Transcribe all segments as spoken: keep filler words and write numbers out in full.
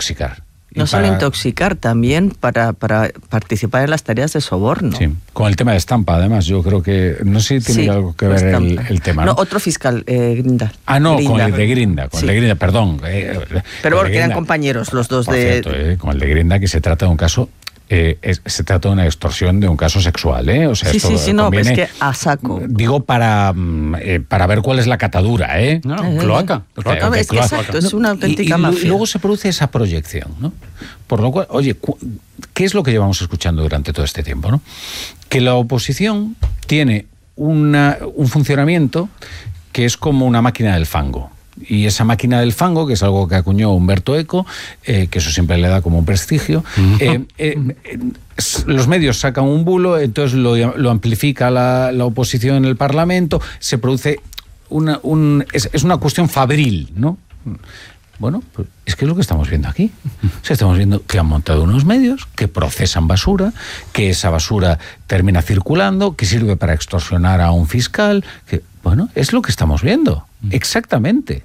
intoxicar. No solo intoxicar, también para, para participar en las tareas de soborno. Sí, con el tema de estampa, además, yo creo que... No sé si tiene sí, algo que ver el, el tema, ¿no? No, otro fiscal, eh, Grinda. Ah, no, Grinda. con el de Grinda, con sí. el de Grinda, perdón. Eh, Pero porque eran compañeros los dos por de... Cierto, eh, con el de Grinda, que se trata de un caso... Eh, es, se trata de una extorsión de un caso sexual, ¿eh? O sea, sí, esto sí, sí, no, conviene, es que a saco. Digo para, eh, para ver cuál es la catadura, ¿eh? No, no, cloaca. cloaca. Okay, es que cloaca. Exacto, es una auténtica y, y, mafia. Y luego se produce esa proyección, ¿no? Por lo cual, oye, ¿qué es lo que llevamos escuchando durante todo este tiempo, no? Que la oposición tiene una, un funcionamiento que es como una máquina del fango. Y esa máquina del fango, que es algo que acuñó Humberto Eco, eh, que eso siempre le da como un prestigio, eh, eh, eh, los medios sacan un bulo, entonces lo, lo amplifica la, la oposición en el Parlamento, se produce una, un, es, es una cuestión fabril, ¿no? Bueno, pues es que es lo que estamos viendo aquí. O sea, estamos viendo que han montado unos medios que procesan basura, que esa basura termina circulando, que sirve para extorsionar a un fiscal, que, bueno, es lo que estamos viendo. Exactamente.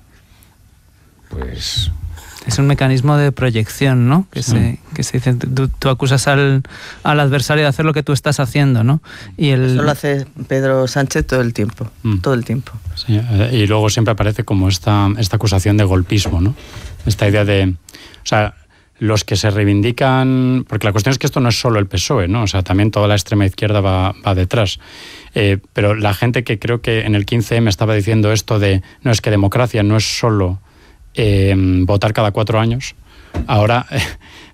Pues... Es un mecanismo de proyección, ¿no? Que, sí. se, que se dice, tú, tú acusas al, al adversario de hacer lo que tú estás haciendo, ¿no? Y el... Eso lo hace Pedro Sánchez todo el tiempo, mm. todo el tiempo. Sí, y luego siempre aparece como esta, esta acusación de golpismo, ¿no? Esta idea de... O sea, los que se reivindican... Porque la cuestión es que esto no es solo el P S O E, ¿no? O sea, también toda la extrema izquierda va, va detrás. Eh, pero la gente que creo que en el quince eme estaba diciendo esto de... No, es que democracia no es solo... Eh, votar cada cuatro años, ahora eh,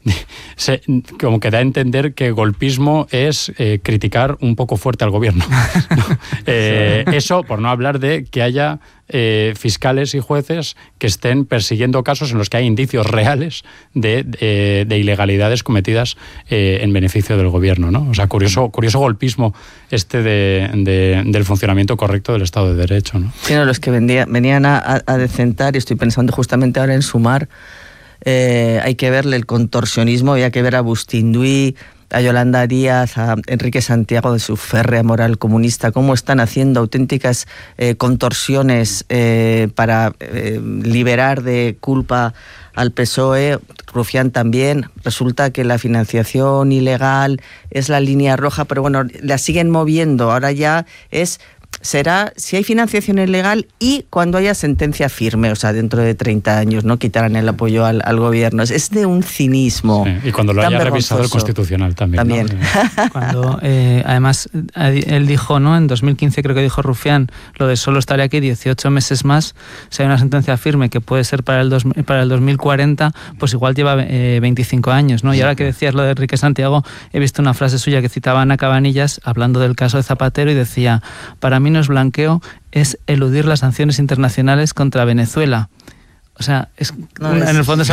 se, como que da a entender que golpismo es eh, criticar un poco fuerte al gobierno. ¿No? Eh, eso por no hablar de que haya eh, fiscales y jueces que estén persiguiendo casos en los que hay indicios reales de, de, de ilegalidades cometidas eh, en beneficio del gobierno, ¿no? O sea, curioso, curioso golpismo este de, de, del funcionamiento correcto del Estado de Derecho, ¿no? Sí, no, los que vendía, venían a, a decentar, y estoy pensando justamente ahora en Sumar, eh, hay que verle el contorsionismo, hay que ver a Bustinduy, a Yolanda Díaz, a Enrique Santiago de su férrea moral comunista, cómo están haciendo auténticas eh, contorsiones eh, para eh, liberar de culpa al P S O E. Rufián también. Resulta que la financiación ilegal es la línea roja, pero bueno, la siguen moviendo. Ahora ya es... será si hay financiación ilegal y cuando haya sentencia firme, o sea, dentro de treinta años, ¿no? Quitarán el apoyo al, al gobierno. Es de un cinismo. Sí, y cuando lo haya revisado el Constitucional también. También. ¿No? Cuando, eh, además, él dijo, ¿no? En dos mil quince creo que dijo Rufián, lo de solo estaré aquí dieciocho meses más, si hay una sentencia firme que puede ser para el, dos, para el dos mil cuarenta, pues igual lleva eh, veinticinco años, ¿no? Y ahora que decías lo de Enrique Santiago, he visto una frase suya que citaba Ana Cabanillas, hablando del caso de Zapatero, y decía, para mí no es blanqueo, es eludir las sanciones internacionales contra Venezuela. O sea, es, no, es... en el fondo es...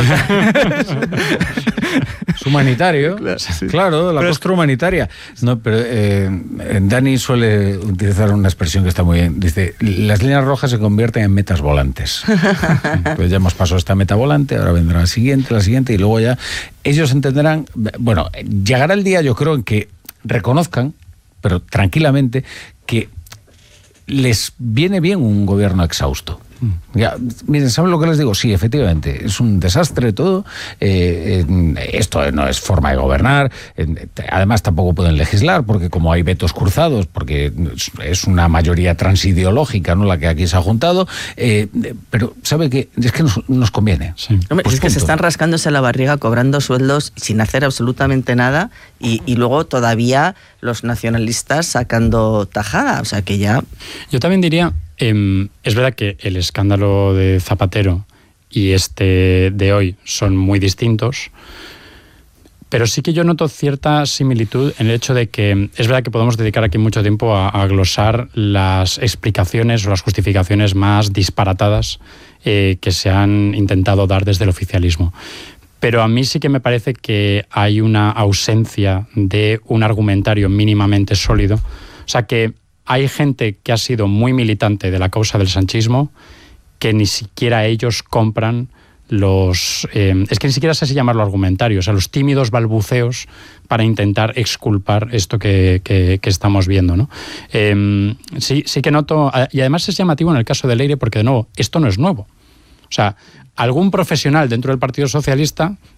es humanitario, claro, sí. Claro, la costra humanitaria. No, pero eh, Dani suele utilizar una expresión que está muy bien. Dice, las líneas rojas se convierten en metas volantes. Pues ya hemos pasado esta meta volante, ahora vendrá la siguiente, la siguiente, y luego ya ellos entenderán... Bueno, llegará el día, yo creo, en que reconozcan, pero tranquilamente, que les viene bien un gobierno exhausto. Ya, miren, ¿saben lo que les digo? Sí, efectivamente, es un desastre todo. Eh, eh, esto no es forma de gobernar. Eh, además, tampoco pueden legislar porque como hay vetos cruzados, porque es una mayoría transideológica, ¿no?, la que aquí se ha juntado. Eh, pero, ¿sabe qué? Es que nos, nos conviene. Sí. Hombre, pues es que punto. Se están rascándose la barriga, cobrando sueldos sin hacer absolutamente nada, y, y luego todavía los nacionalistas sacando tajada. O sea que ya... Yo también diría... Eh, es verdad que el escándalo de Zapatero y este de hoy son muy distintos, pero sí que yo noto cierta similitud en el hecho de que es verdad que podemos dedicar aquí mucho tiempo a, a glosar las explicaciones o las justificaciones más disparatadas eh, que se han intentado dar desde el oficialismo. Pero a mí sí que me parece que hay una ausencia de un argumentario mínimamente sólido. O sea que hay gente que ha sido muy militante de la causa del sanchismo que ni siquiera ellos compran los... Eh, es que ni siquiera sé si llamarlo argumentario, o sea, los tímidos balbuceos para intentar exculpar esto que, que, que estamos viendo, ¿no? Eh, sí, sí que noto... Y además es llamativo en el caso de Leire porque, de nuevo, esto no es nuevo. O sea, algún profesional dentro del Partido Socialista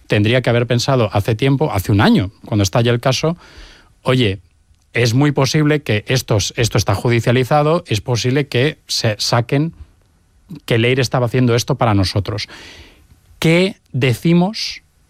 tendría que haber pensado hace tiempo, hace un año, cuando estalla el caso, oye, es muy posible que estos, esto está judicializado, es posible que se saquen que Leire estaba haciendo esto para nosotros. ¿Qué decimos